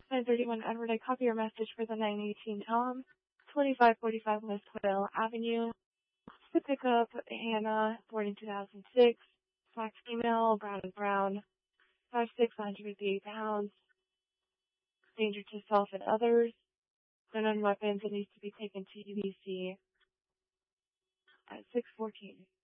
931 Edward, I copy your message for the 918 Tom, 2545 West Hoyle Avenue. To pick up Hannah, born in 2006, black female, brown and brown, 5'6", 158 pounds, danger to self and others, unknown weapons, and needs to be taken to UBC at 6:14.